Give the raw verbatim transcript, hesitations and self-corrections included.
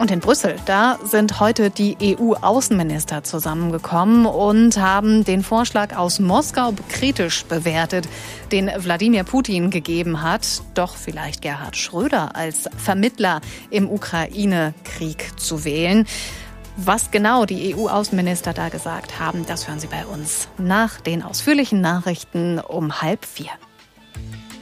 Und in Brüssel, da sind heute die E U-Außenminister zusammengekommen und haben den Vorschlag aus Moskau kritisch bewertet, den Wladimir Putin gegeben hat, doch vielleicht Gerhard Schröder als Vermittler im Ukraine-Krieg zu wählen. Was genau die E U-Außenminister da gesagt haben, das hören Sie bei uns nach den ausführlichen Nachrichten um halb vier.